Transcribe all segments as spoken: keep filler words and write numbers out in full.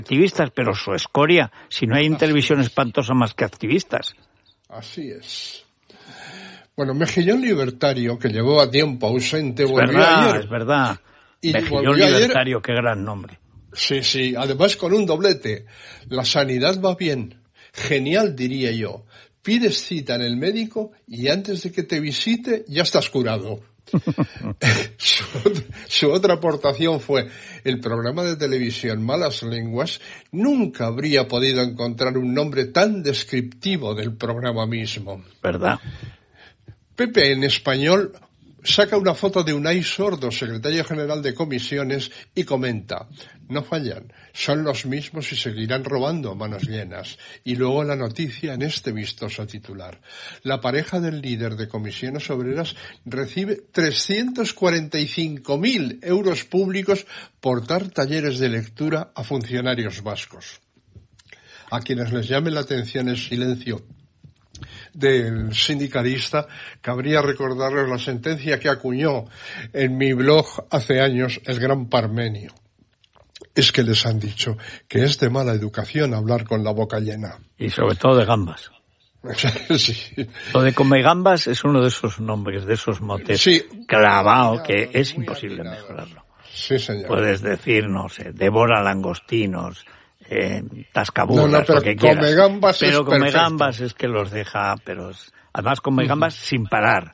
activistas, pero su escoria, si no hay en televisión espantosa más que activistas. Así es. Bueno, Mejillón Libertario, que llevó a tiempo ausente, es volvió verdad, ayer. Es verdad, y Mejillón Libertario, ayer... qué gran nombre. Sí, sí, además con un doblete. La sanidad va bien. Genial, diría yo. Pides cita en el médico y antes de que te visite ya estás curado. su, su otra aportación fue: el programa de televisión Malas Lenguas nunca habría podido encontrar un nombre tan descriptivo del programa mismo. ¿Verdad? Pepe, en español, saca una foto de Unai Sordo, secretario general de comisiones, y comenta: no fallan, son los mismos y seguirán robando a manos llenas. Y luego la noticia en este vistoso titular: la pareja del líder de comisiones obreras recibe trescientos cuarenta y cinco mil euros públicos por dar talleres de lectura a funcionarios vascos. A quienes les llame la atención el silencio del sindicalista, cabría recordarles la sentencia que acuñó en mi blog hace años el gran Parmenio. Es que les han dicho que es de mala educación hablar con la boca llena. Y sobre todo de gambas. Sí. Lo de come gambas es uno de esos nombres, de esos motes sí. clavado que es imposible mejorarlo. Sí, señor. Puedes decir, no sé, devora langostinos, eh, tascaburras, no, no, pero lo que come quieras. Gambas pero es come perfecto. gambas es que los deja, pero es, además come gambas sin parar.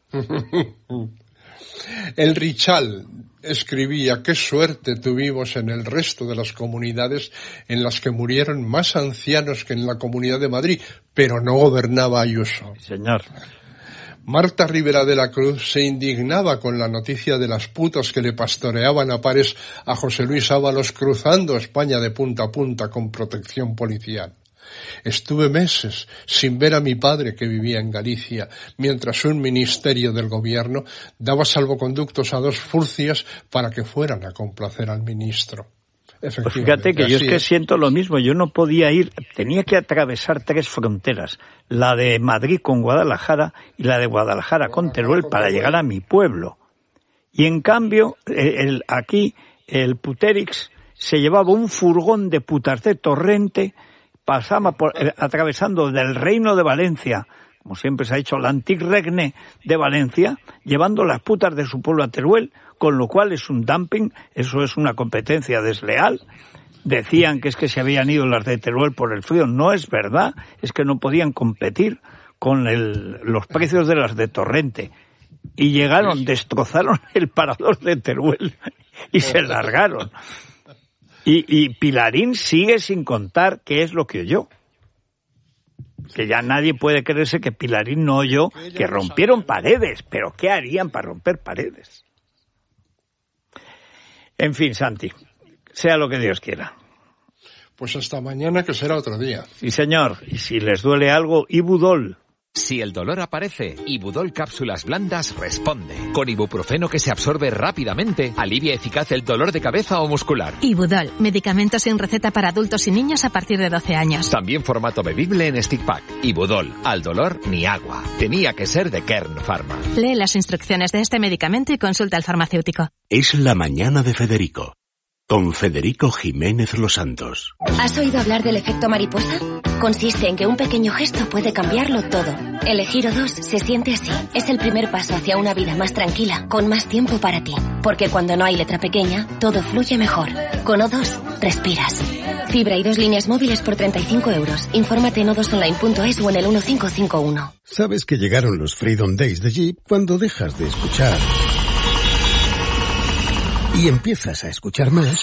El Richal escribía: qué suerte tuvimos en el resto de las comunidades en las que murieron más ancianos que en la Comunidad de Madrid, pero no gobernaba Ayuso. Sí, señor. Marta Rivera de la Cruz se indignaba con la noticia de las putas que le pastoreaban a pares a José Luis Ábalos cruzando España de punta a punta con protección policial. Estuve meses sin ver a mi padre, que vivía en Galicia, mientras un ministerio del gobierno daba salvoconductos a dos furcias para que fueran a complacer al ministro. Pues fíjate que yo es que es. siento lo mismo. Yo no podía ir, tenía que atravesar tres fronteras, la de Madrid con Guadalajara y la de Guadalajara con Teruel, para llegar a mi pueblo. Y en cambio, el, aquí el Puterix se llevaba un furgón de putas de Torrente, pasaba por, atravesando del Reino de Valencia, como siempre se ha hecho, el Antic Regne de Valencia, llevando las putas de su pueblo a Teruel, con lo cual es un dumping, eso es una competencia desleal. Decían que es que se habían ido las de Teruel por el frío. No es verdad, es que no podían competir con el, los precios de las de Torrente. Y llegaron, destrozaron el parador de Teruel y se largaron. Y, y Pilarín sigue sin contar qué es lo que oyó. Que ya nadie puede creerse que Pilarín no oyó que rompieron paredes. Pero ¿qué harían para romper paredes? En fin, Santi, sea lo que Dios quiera. Pues hasta mañana, que será otro día. Sí, señor. Y si les duele algo, Ibudol. Si el dolor aparece, Ibudol Cápsulas Blandas responde. Con ibuprofeno que se absorbe rápidamente, alivia eficaz el dolor de cabeza o muscular. Ibudol, medicamento sin receta para adultos y niños a partir de doce años. También formato bebible en stick pack. Ibudol, al dolor ni agua. Tenía que ser de Kern Pharma. Lee las instrucciones de este medicamento y consulta al farmacéutico. Es la mañana de Federico, con Federico Jiménez Los Santos. ¿Has oído hablar del efecto mariposa? Consiste en que un pequeño gesto puede cambiarlo todo. Elegir O dos se siente así. Es el primer paso hacia una vida más tranquila, con más tiempo para ti. Porque cuando no hay letra pequeña, todo fluye mejor. Con O dos, respiras. Fibra y dos líneas móviles por treinta y cinco euros. Infórmate en o dos online punto es o en el uno cinco cinco uno. Sabes que llegaron los Freedom Days de Jeep cuando dejas de escuchar y empiezas a escuchar más.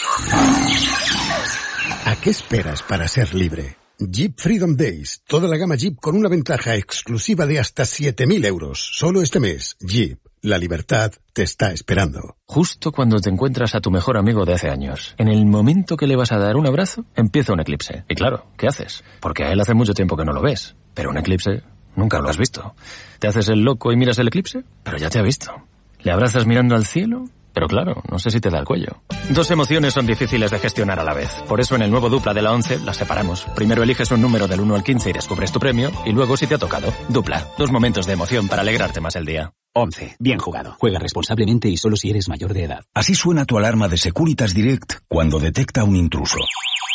¿A qué esperas para ser libre? Jeep Freedom Days. Toda la gama Jeep con una ventaja exclusiva de hasta siete mil euros. Solo este mes. Jeep. La libertad te está esperando. Justo cuando te encuentras a tu mejor amigo de hace años, en el momento que le vas a dar un abrazo, empieza un eclipse. Y claro, ¿qué haces? Porque a él hace mucho tiempo que no lo ves. Pero un eclipse nunca lo has visto. ¿Te haces el loco y miras el eclipse? Pero ya te ha visto. ¿Le abrazas mirando al cielo? Pero claro, no sé si te da el cuello. Dos emociones son difíciles de gestionar a la vez. Por eso en el nuevo Dupla de la once las separamos. Primero eliges un número del uno al quince y descubres tu premio, y luego si te ha tocado. Dupla. Dos momentos de emoción para alegrarte más el día. once. Bien jugado. Juega responsablemente y solo si eres mayor de edad. Así suena tu alarma de Securitas Direct cuando detecta un intruso.